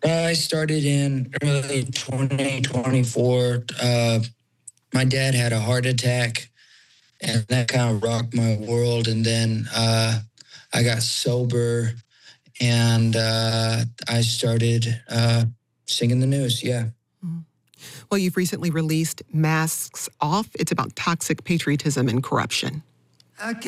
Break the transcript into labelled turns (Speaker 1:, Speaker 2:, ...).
Speaker 1: I started in early 2024. My dad had a heart attack, and that kind of rocked my world. And then I got sober, and I started singing the news. Yeah.
Speaker 2: Mhm. Well, you've recently released Masks Off. It's about toxic patriotism and corruption.
Speaker 3: Okay.